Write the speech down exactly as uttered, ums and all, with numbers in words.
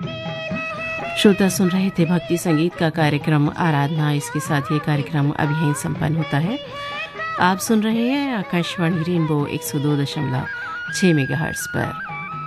श्रोता सुन रहे थे भक्ति संगीत का कार्यक्रम आराधना। इसके साथ ये कार्यक्रम अभी यहीं संपन्न होता है। आप सुन रहे हैं आकाशवाणी रेनबो एक सौ दो दशमलव छः मेगाहर्ट्ज़ पर।